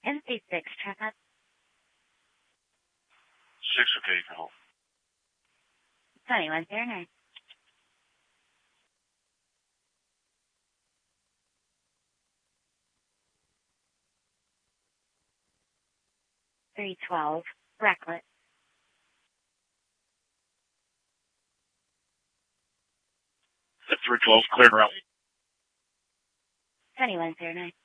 NC6 checkup. 6, okay, you can hold. 2109. 312. Brecklet. 312, cleared route. 2109.